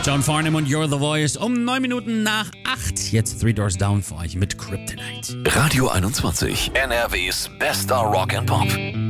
John Farnham und You're the Voice um 9 Minuten nach 8. Jetzt Three Doors Down für euch mit Kryptonite. Radio 21, NRWs bester Rock and Pop.